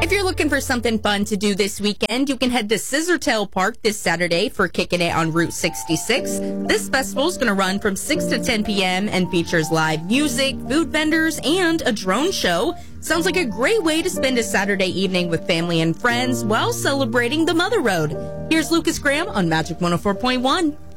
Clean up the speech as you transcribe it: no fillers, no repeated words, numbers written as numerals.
If you're looking for something fun to do this weekend, you can head to Scissortail Park this Saturday for Kickin' It on Route 66. This festival is going to run from 6 to 10 p.m. and features live music, food vendors, and a drone show. Sounds like a great way to spend a Saturday evening with family and friends while celebrating the Mother Road. Here's Lucas Graham on Magic 104.1.